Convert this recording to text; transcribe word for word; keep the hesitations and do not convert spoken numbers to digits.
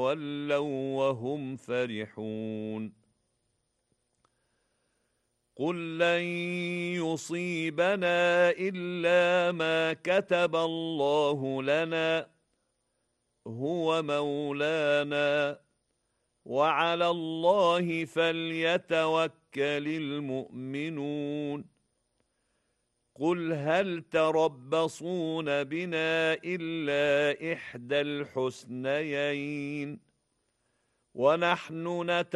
تولوا وهم فرحون قل لن يصيبنا إلا ما كتب الله لنا هو مولانا وعلى الله فليتوكل المؤمنون قل هل تربصون بنا إلا إحدى الحسنيين ونحن نتبع